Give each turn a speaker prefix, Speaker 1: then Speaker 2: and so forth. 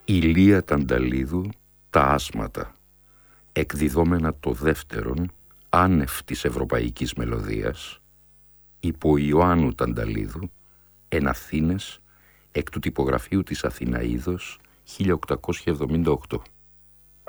Speaker 1: Ηλία Τανταλίδου, «Τα άσματα», εκδιδόμενα το δεύτερον, άνευ της ευρωπαϊκής μελωδίας, υπό Ιωάννου Τανταλίδου, εν Αθήνες, εκ του τυπογραφείου της Αθηναΐδος, 1878.